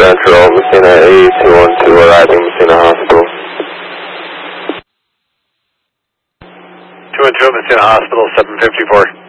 Central, Messina 8212, arriving Messina Hospital. 212 Messina Hospital, 754.